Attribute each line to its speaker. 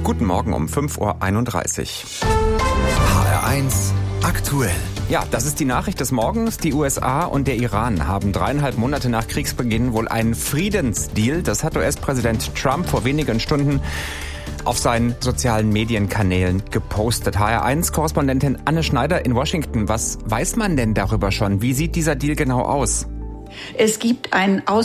Speaker 1: Guten Morgen um 5:31 Uhr.
Speaker 2: HR1 aktuell.
Speaker 1: Ja, das ist die Nachricht des Morgens. Die USA und der Iran haben 3,5 Monate nach Kriegsbeginn wohl einen Friedensdeal. Das hat US-Präsident Trump vor wenigen Stunden auf seinen sozialen Medienkanälen gepostet. HR1-Korrespondentin Anne Schneider in Washington. Was weiß man denn darüber schon? Wie sieht dieser Deal genau aus?
Speaker 3: Es gibt einen